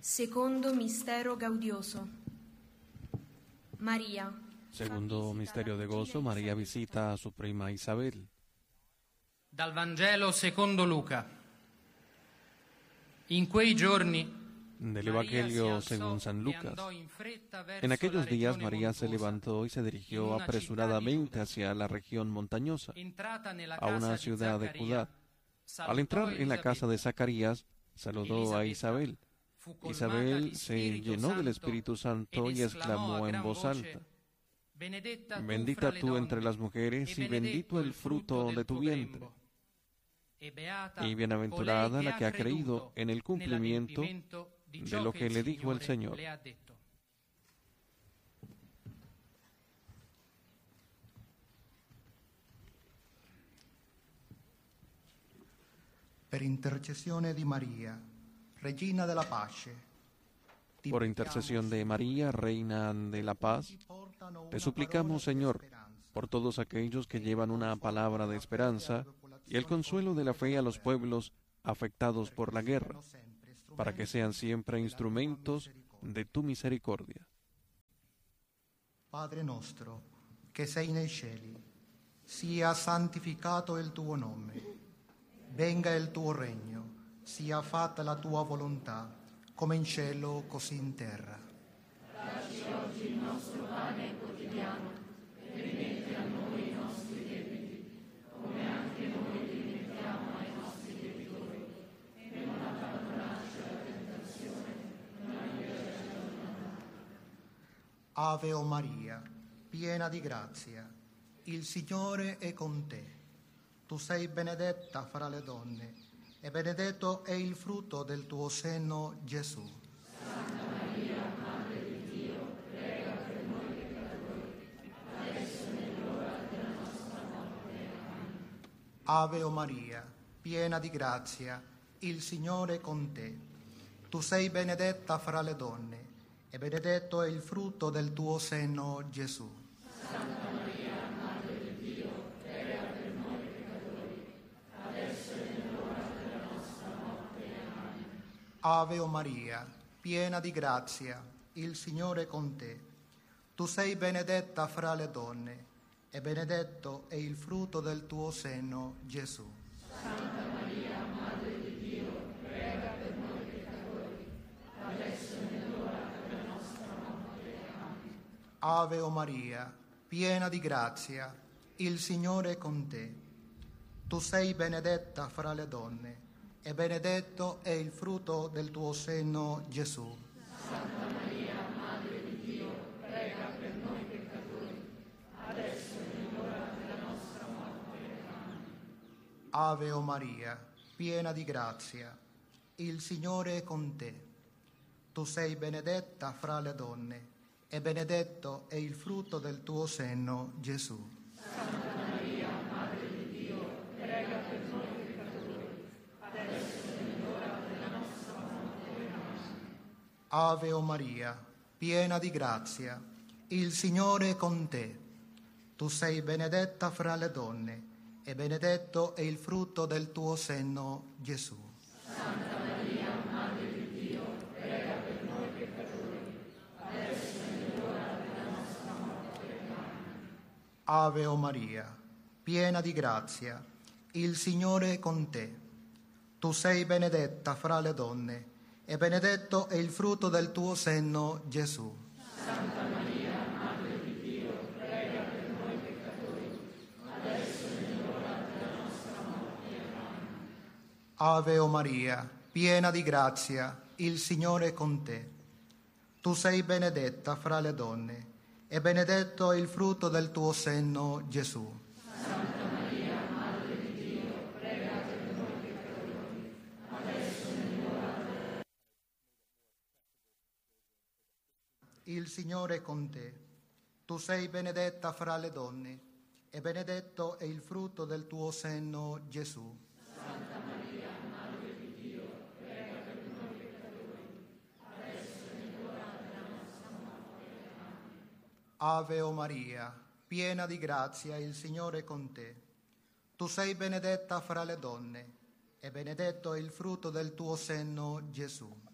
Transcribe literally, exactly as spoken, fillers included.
Secondo mistero gaudioso. Maria. Secondo misterio de gozo, Maria visita a su prima Isabel. Dal Vangelo secondo Luca. In quei giorni Del Evangelio según San Lucas. En aquellos días María se levantó y se dirigió apresuradamente hacia la región montañosa, a una ciudad de Judá. Al entrar en la casa de Zacarías, saludó a Isabel. Isabel se llenó del Espíritu Santo y exclamó en voz alta: Bendita tú entre las mujeres y bendito el fruto de tu vientre. Y bienaventurada la que ha creído en el cumplimiento de lo que le dijo el Señor. Per intercessione di Maria, Regina della Pace. Por intercesión de María, Reina de la Paz, te suplicamos, Señor, por todos aquellos que llevan una palabra de esperanza y el consuelo de la fe a los pueblos afectados por la guerra, para que sean siempre instrumentos de tu misericordia. Padre nostro, che sei nei cieli, sia santificato il tuo nome, venga il tuo regno, sia fatta la tua volontà, come in cielo così in terra. Dacci oggi il nostro pane quotidiano e rimetti a noi i nostri debiti, come anche noi rimettiamo ai nostri debitori, e non abbandonarci alla tentazione, ma liberaci dal male. Ave o Maria, piena di grazia, il Signore è con te. Tu sei benedetta fra le donne, e benedetto è il frutto del tuo seno, Gesù. Santa Maria, Madre di Dio, prega per noi peccatori, adesso è l'ora della nostra morte. Amen. Ave o Maria, piena di grazia, il Signore è con te. Tu sei benedetta fra le donne, e benedetto è il frutto del tuo seno, Gesù. Santa Maria, Madre di Dio, prega per noi peccatori, adesso è l'ora della nostra morte. Amen. Ave o Maria, piena di grazia, il Signore è con te. Tu sei benedetta fra le donne, e benedetto è il frutto del tuo seno, Gesù. Santa Maria, Madre di Dio, prega per noi peccatori, adesso è l'ora della nostra morte. Amen. Ave o Maria, piena di grazia, il Signore è con te. Tu sei benedetta fra le donne, e benedetto è il frutto del tuo seno, Gesù. Santa Maria, Madre di Dio, prega per noi peccatori, adesso è l'ora della nostra morte. Amen. Ave o Maria, piena di grazia, il Signore è con te. Tu sei benedetta fra le donne, e benedetto è il frutto del tuo seno, Gesù. Santa Maria, Madre di Dio, prega per noi peccatori, adesso è l'ora della nostra morte. Amen. Ave o Maria, piena di grazia, il Signore è con te. Tu sei benedetta fra le donne, e benedetto è il frutto del tuo seno, Gesù. Santa Maria, Madre di Dio, prega per noi peccatori, adesso è l'ora della nostra morte. Amen. Ave o Maria, piena di grazia, il Signore è con te. Tu sei benedetta fra le donne, e benedetto è il frutto del tuo seno, Gesù. Santa Maria, Madre di Dio, prega per noi peccatori, adesso è l'ora della nostra morte. Amen. Ave o Maria, piena di grazia, il Signore è con te. Tu sei benedetta fra le donne, e benedetto è il frutto del tuo seno, Gesù. Santa Maria, Madre di Dio, prega per noi peccatori, adesso è l'ora della... Il Signore è con te. Tu sei benedetta fra le donne, e benedetto è il frutto del tuo seno, Gesù. Santa Maria, Madre di Dio, prega per noi peccatori, adesso è l'ora della nostra morte. Amen. Ave o Maria, piena di grazia, il Signore è con te. Tu sei benedetta fra le donne, e benedetto è il frutto del tuo seno, Gesù.